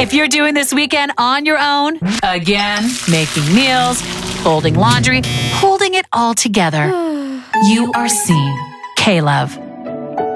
If you're doing this weekend on your own, again, making meals, folding laundry, holding it all together, you are seen. K-Love.